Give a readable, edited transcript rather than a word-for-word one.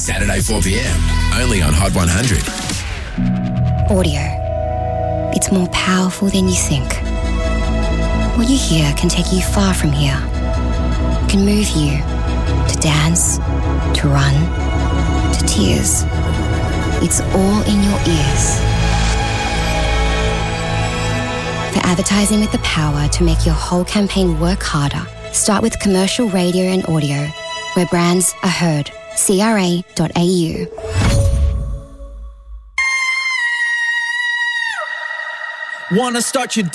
Saturday 4pm, only on Hot 100. Audio. It's more powerful than you think. What you hear can take you far from here. It can move you to dance, to run, to tears. It's all in your ears. For advertising with the power to make your whole campaign work harder, start with commercial radio and audio, where brands are heard. CRA.au. Wanna start your